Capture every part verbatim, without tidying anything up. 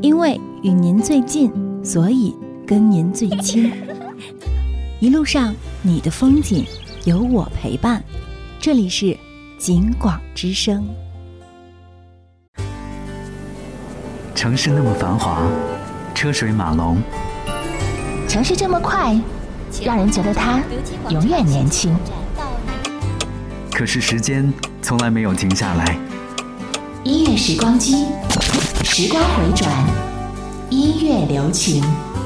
因为与您最近，所以跟您最亲。一路上你的风景有我陪伴，这里是景广之声。 城市那么繁华，车水马龙， 城市这么快，让人觉得它永远年轻。 可是时间从来没有停下来。 音乐时光机，时光回转，音乐留情。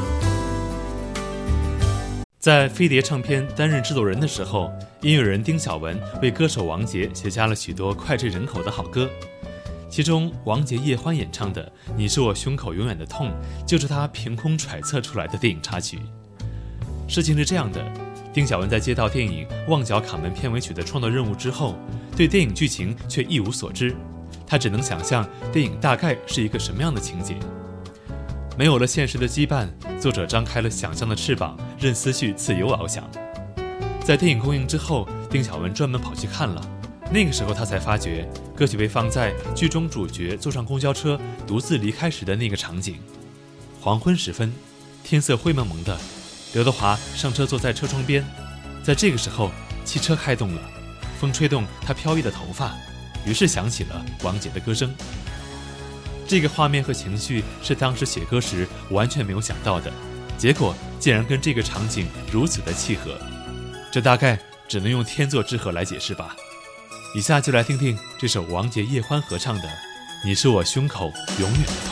在飞碟唱片担任制作人的时候，音乐人丁晓文为歌手王杰写下了许多脍炙人口的好歌，其中王杰叶欢演唱的《你是我胸口永远的痛》就是他凭空揣测出来的电影插曲。事情是这样的，丁晓文在接到电影《旺角卡门》片尾曲的创作任务之后，对电影剧情却一无所知，他只能想象电影大概是一个什么样的情节。没有了现实的羁绊，作者张开了想象的翅膀，任思绪自由翱翔。在电影公映之后，丁晓文专门跑去看了，那个时候他才发觉歌曲被放在剧中主角坐上公交车独自离开时的那个场景。黄昏时分，天色灰蒙蒙的，刘德华上车坐在车窗边，在这个时候汽车开动了，风吹动他飘逸的头发，于是响起了王杰的歌声。这个画面和情绪是当时写歌时完全没有想到的，结果竟然跟这个场景如此的契合，这大概只能用天作之合来解释吧。以下就来听听这首王杰叶欢合唱的《你是我胸口永远的痛》。